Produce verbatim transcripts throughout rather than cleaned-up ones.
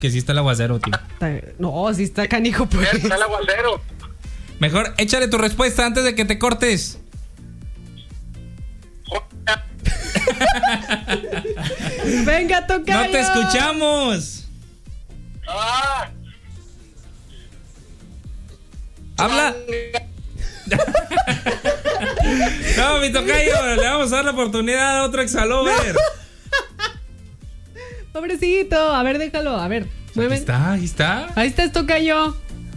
Que sí está el aguacero, tío. No, sí está canijo, pues. Está el aguacero. Mejor échale tu respuesta antes de que te cortes. Venga, tocayo. No te escuchamos. Ah. Habla. No, mi tocayo, le vamos a dar la oportunidad a otro exalover. Pobrecito, a ver, déjalo, a ver. Mueve. Ahí está, ahí está. Ahí está el tocayo.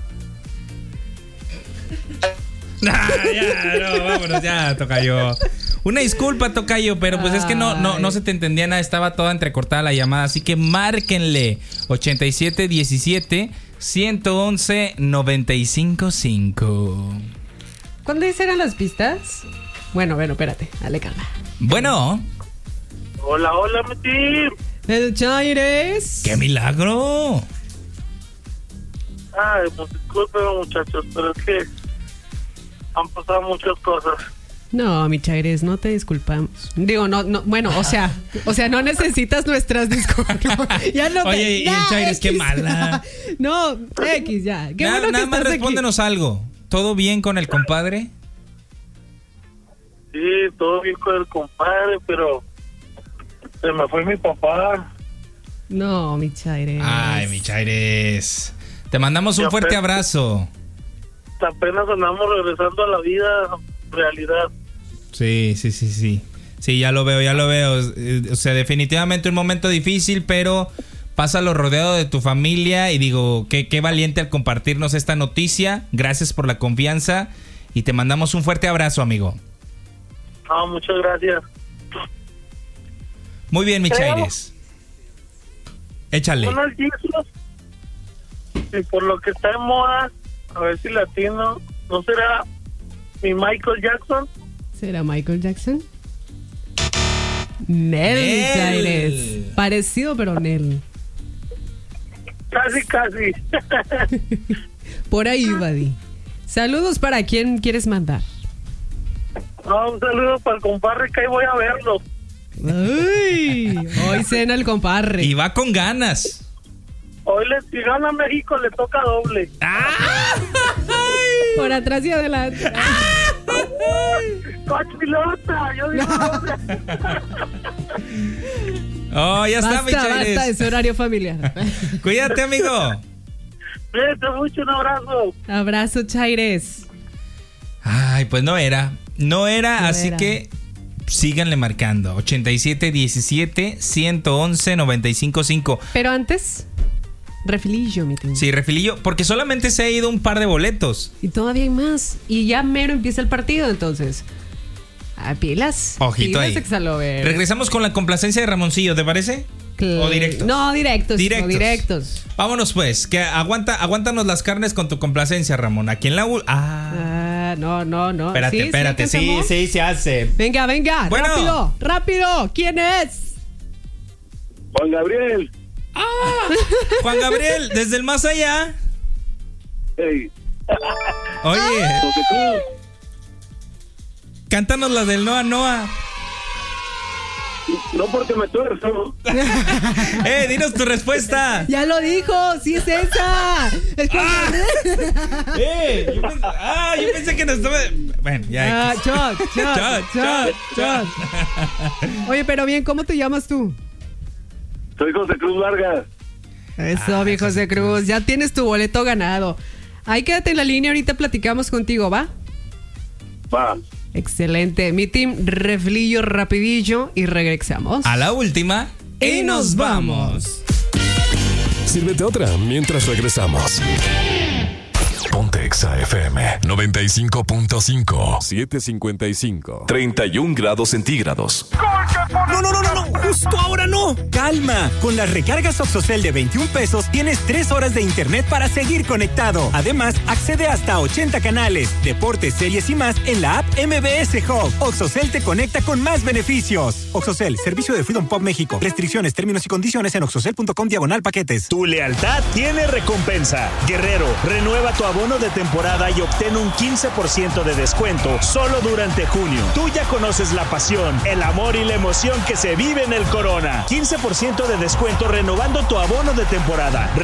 Ah, ya, no, vámonos, ya, tocayo. Una disculpa, tocayo, pero pues es que no, no, no se te entendía nada, estaba toda entrecortada la llamada, así que márquenle ochenta y siete diecisiete ciento once noventa y cinco cinco. ¿Cuáles eran las pistas? Bueno, bueno, espérate, dale calma. Bueno. Hola, hola, mi team. El Chaires. ¡Qué milagro! Ay, pues disculpen, muchachos, pero es que han pasado muchas cosas. No, mi Chaires, no te disculpamos. Digo, no, no, bueno, o sea, o sea, no necesitas nuestras disculpas. Ya no te, Oye, y el Chaires, qué mala. No, X, ya. Qué nada bueno nada que más estás respóndenos aquí. algo. ¿Todo bien con el compadre? Sí, todo bien con el compadre, pero se me fue mi papá. No, mi Chaires. Ay, mi Chaires. Te mandamos un Ya, fuerte pero- abrazo. Apenas andamos regresando a la vida realidad. Sí, sí, sí, sí. Sí, ya lo veo, ya lo veo. Eh, O sea, definitivamente un momento difícil, pero pásalo rodeado de tu familia y digo, qué, qué valiente al compartirnos esta noticia. Gracias por la confianza y te mandamos un fuerte abrazo, amigo. Ah, muchas gracias. Muy bien, mi Creo- Chaires. Échale. Unos discos, y por lo que está en moda, a ver si latino, ¿no será mi Michael Jackson? ¿Será Michael Jackson? Nel, mi Nel. Chaires. Parecido, pero Nel. Casi, casi. Por ahí, Buddy. Saludos para quien quieres mandar. No, un saludo para el compadre que ahí voy a verlo. Uy, hoy cena el compadre. Y va con ganas. Hoy le, si gana México le toca doble. ¡Ah! Por atrás y adelante. ¡Cochilota! Yo digo doble. Oh, ya está, mi Basta, Chaires. basta, es horario familiar. Cuídate, amigo. Cuídate mucho, un abrazo. Abrazo, Chaires. Ay, pues no era. No era, No así era. que síganle marcando. ochenta y siete diecisiete ciento once noventa y cinco cinco. Pero antes, refilillo, mi tío. Sí, refilillo, porque solamente se ha ido un par de boletos. Y todavía hay más. Y ya mero empieza el partido, entonces. A pilas. Ojito pilas, ahí. Exalover. Regresamos con la complacencia de Ramoncillo, ¿te parece? Cl- ¿O directos? No, directos. Directos. No, directos. Vámonos pues, que aguanta, aguántanos las carnes con tu complacencia, Ramón. Aquí en la U. Ah. Ah, no, no, no. Espérate, ¿Sí? ¿Sí espérate. Sí, alcanzamos? sí, se hace. Venga, venga. Bueno. Rápido, rápido. ¿Quién es? Juan Gabriel. Ah, Juan Gabriel, desde el más allá. Hey. Oye, José Cruz. cántanos la del Noa Noa. No porque me tuerzo. Eh, dinos tu respuesta. Ya lo dijo, sí es esa. Es Juan Ah. Gabriel. Eh, yo pensé, ah, yo pensé que nos estaba. Bueno, ya. Ah, shot, shot, Shot, shot, shot, shot. Oye, pero bien, ¿cómo te llamas tú? Soy José Cruz Vargas. Eso, Ah, mi José José Cruz. Ya tienes tu boleto ganado. Ahí quédate en la línea, ahorita platicamos contigo, ¿va? Va. Excelente. Mi team, reflillo rapidillo y regresamos. A la última. Y nos vamos. Sírvete otra mientras regresamos. Ponte Exa F M noventa y cinco punto cinco. setecientos cincuenta y cinco. treinta y un grados centígrados. No, no, no, no, no, justo ahora no. Calma, con las recargas Oxocel de veintiún pesos tienes tres horas de internet para seguir conectado. Además, accede hasta ochenta canales, deportes, series y más en la app M B S Hub. Oxocel te conecta con más beneficios. Oxocel, servicio de Freedom Pop México. Restricciones, términos y condiciones en oxocel punto com diagonal paquetes. Tu lealtad tiene recompensa. Guerrero, renueva tu abono de temporada y obtén un quince por ciento de descuento solo durante junio. Tú ya conoces la pasión, el amor y la emoción que se vive en el Corona. quince por ciento de descuento renovando tu abono de temporada.